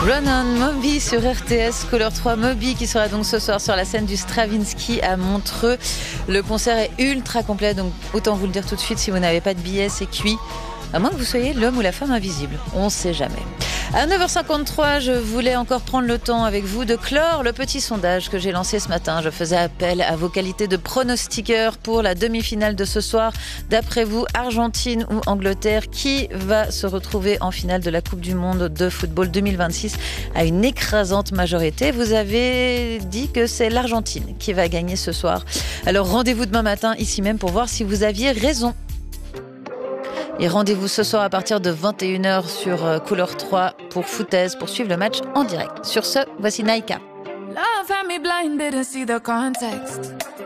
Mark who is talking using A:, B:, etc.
A: Run on Moby sur RTS, Couleur 3. Moby qui sera donc ce soir sur la scène du Stravinsky à Montreux. Le concert est ultra complet, donc autant vous le dire tout de suite, si vous n'avez pas de billets, c'est cuit. À moins que vous soyez l'homme ou la femme invisible. On ne sait jamais. À 9h53, je voulais encore prendre le temps avec vous de clore le petit sondage que j'ai lancé ce matin. Je faisais appel à vos qualités de pronostiqueur pour la demi-finale de ce soir. D'après vous, Argentine ou Angleterre, qui va se retrouver en finale de la Coupe du Monde de football 2026 à une écrasante majorité? Vous avez dit que c'est l'Argentine qui va gagner ce soir. Alors rendez-vous demain matin ici même pour voir si vous aviez raison. Et rendez-vous ce soir à partir de 21h sur Couleur 3 pour Foutaise, pour suivre le match en direct. Sur ce, voici Naika.
B: Love had me blind, didn't see the context.